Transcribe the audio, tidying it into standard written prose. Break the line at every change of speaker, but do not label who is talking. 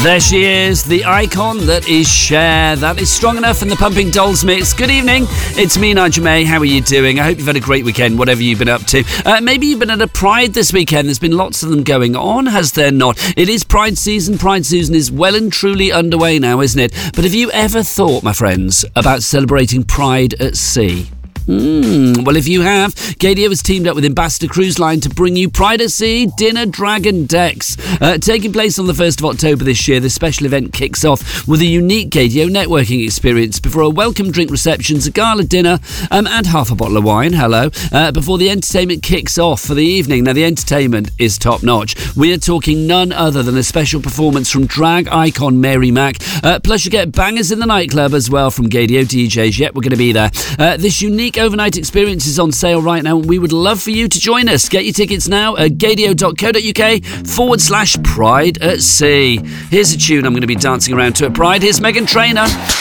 There she is, the icon that is Cher. That is Strong Enough in the Pumping Dolls mix. Good evening, it's me, Nigel May. How are you doing? I hope you've had a great weekend, whatever you've been up to. Maybe you've been at a Pride this weekend. There's been lots of them going on, has there not? It is Pride season. Pride season is well and truly underway now, isn't it? But have you ever thought, my friends, about celebrating Pride at sea? Well, if you have, Gadio has teamed up with Ambassador Cruise Line to bring you Pride at Sea Dinner Dragon Decks. Taking place on the 1st of October this year, this special event kicks off with a unique Gadio networking experience before a welcome drink receptions, a gala dinner, and half a bottle of wine, before the entertainment kicks off for the evening. Now, the entertainment is top-notch. We are talking none other than a special performance from drag icon Mary Mac. Plus, you get bangers in the nightclub as well from Gadio DJs. Yep, we're going to be there. This unique overnight experience is on sale right now. We would love for you to join us. Get your tickets now at gadio.co.uk/Pride at Sea. Here's a tune I'm going to be dancing around to at Pride. Here's Meghan Trainor.